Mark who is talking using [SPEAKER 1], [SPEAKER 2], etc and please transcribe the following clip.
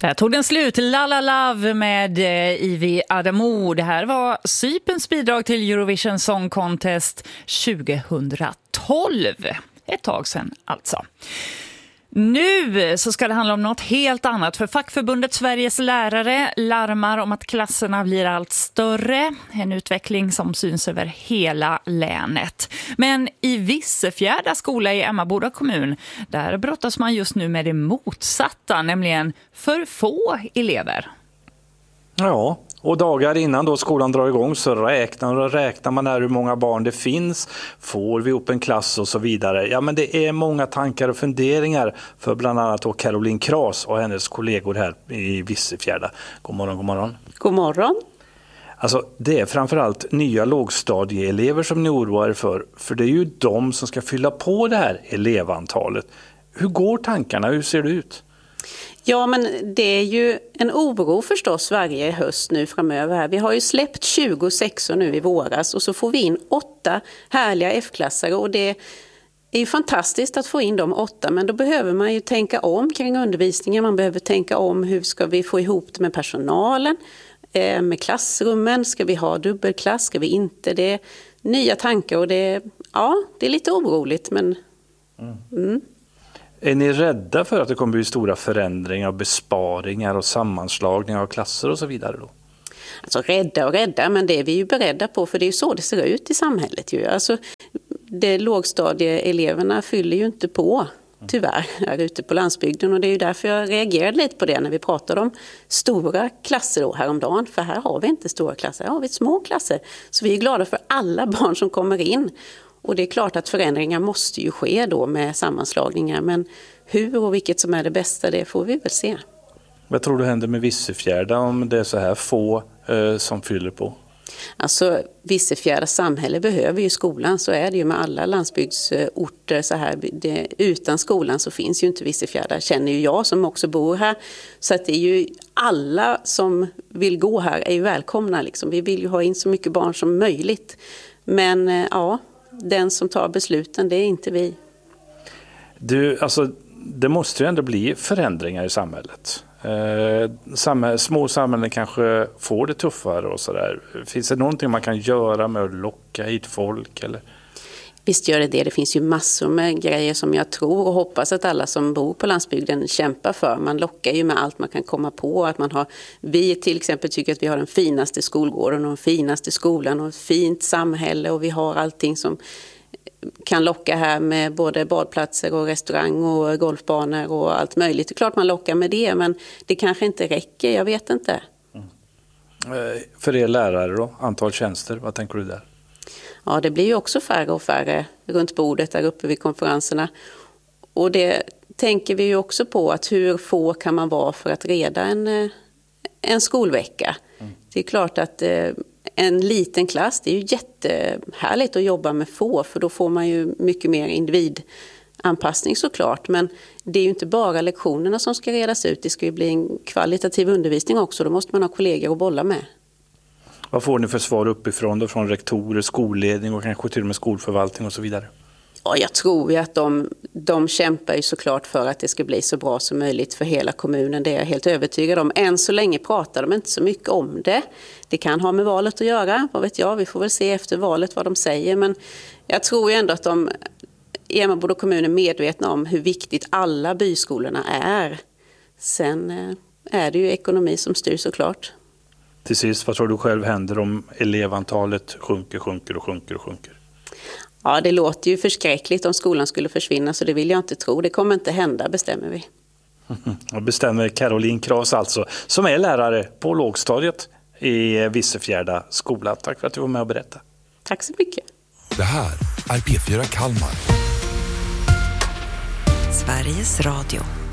[SPEAKER 1] Där tog den slut. La La Love med Ivy Adamo. Det här var Cyperns bidrag till Eurovision Song Contest 2012. Ett tag sedan alltså. Nu så ska det handla om något helt annat, för fackförbundet Sveriges lärare larmar om att klasserna blir allt större. En utveckling som syns över hela länet. Men i Vissefjärda skola i Emmaboda kommun, där brottas man just nu med det motsatta, nämligen för få elever.
[SPEAKER 2] Ja, och dagar innan då skolan drar igång så räknar man hur många barn det finns, får vi upp en klass och så vidare. Ja, men det är många tankar och funderingar för bland annat då Caroline Kras och hennes kollegor här i Vissefjärda. God morgon, god morgon.
[SPEAKER 3] God morgon.
[SPEAKER 2] Alltså det är framförallt nya lågstadieelever som ni oroar för det är ju de som ska fylla på det här elevantalet. Hur går tankarna? Hur ser det ut?
[SPEAKER 3] Ja, men det är ju en oro förstås varje höst nu framöver här. Vi har ju släppt 26 nu i våras och så får vi in 8 härliga F-klassare och det är ju fantastiskt att få in de 8, men då behöver man ju tänka om kring undervisningen. Man behöver tänka om hur ska vi få ihop det med personalen, med klassrummen. Ska vi ha dubbelklass? Ska vi inte? Det är nya tankar och det är lite oroligt, men...
[SPEAKER 2] Är ni rädda för att det kommer bli stora förändringar och besparingar och sammanslagningar av klasser och så vidare då?
[SPEAKER 3] Alltså rädda, men det är vi ju beredda på, för det är ju så det ser ut i samhället ju. Alltså det lågstadieeleverna fyller ju inte på, tyvärr, här ute på landsbygden, och det är ju därför jag reagerade lite på det när vi pratade om stora klasser då häromdagen, för här har vi inte stora klasser, här har vi små klasser. Så vi är glada för alla barn som kommer in. Och det är klart att förändringar måste ju ske då med sammanslagningar. Men hur och vilket som är det bästa, det får vi väl se.
[SPEAKER 2] Vad tror du händer med Vissefjärda om det är så här få som fyller på?
[SPEAKER 3] Alltså Vissefjärda samhälle behöver ju skolan, så är det ju med alla landsbygdsorter så här. Utan skolan så finns ju inte Vissefjärda, känner ju jag som också bor här. Så att det är ju alla som vill gå här är ju välkomna liksom. Vi vill ju ha in så mycket barn som möjligt. Men den som tar besluten, det är inte vi.
[SPEAKER 2] Det måste ju ändå bli förändringar i samhället. Små samhällen kanske får det tuffare och sådär. Finns det någonting man kan göra med att locka hit folk? Eller?
[SPEAKER 3] Visst gör det. Det finns ju massor med grejer som jag tror och hoppas att alla som bor på landsbygden kämpar för. Man lockar ju med allt man kan komma på. Vi till exempel tycker att vi har den finaste skolgården och den finaste skolan och ett fint samhälle, och vi har allting som kan locka här med både badplatser och restaurang och golfbanor och allt möjligt. Det är klart man lockar med det, men det kanske inte räcker, jag vet inte.
[SPEAKER 2] För er lärare då, antal tjänster, vad tänker du där?
[SPEAKER 3] Ja, det blir ju också färre och färre runt bordet där uppe vid konferenserna. Och det tänker vi ju också på, att hur få kan man vara för att reda en skolvecka. Det är klart att en liten klass, det är ju jättehärligt att jobba med få, för då får man ju mycket mer individanpassning såklart. Men det är ju inte bara lektionerna som ska redas ut, det ska ju bli en kvalitativ undervisning också, då måste man ha kollegor att bolla med.
[SPEAKER 2] Vad får ni för svar uppifrån då, från rektorer, skolledning och kanske till och med skolförvaltning och så vidare?
[SPEAKER 3] Ja, jag tror ju att de kämpar ju såklart för att det ska bli så bra som möjligt för hela kommunen. Det är jag helt övertygad om. Än så länge pratar de inte så mycket om det. Det kan ha med valet att göra, vad vet jag. Vi får väl se efter valet vad de säger. Men jag tror ju ändå att de i Emmaboda kommun är medvetna om hur viktigt alla byskolorna är. Sen är det ju ekonomi som styr såklart.
[SPEAKER 2] Till sist, vad tror du själv händer om elevantalet sjunker?
[SPEAKER 3] Ja, det låter ju förskräckligt om skolan skulle försvinna, så det vill jag inte tro. Det kommer inte hända, bestämmer vi.
[SPEAKER 2] Och bestämmer Caroline Kras alltså, som är lärare på lågstadiet i Vissefjärda skola. Tack för att du var med och berätta.
[SPEAKER 3] Tack så mycket.
[SPEAKER 4] Det här är P4 Kalmar.
[SPEAKER 5] Sveriges Radio.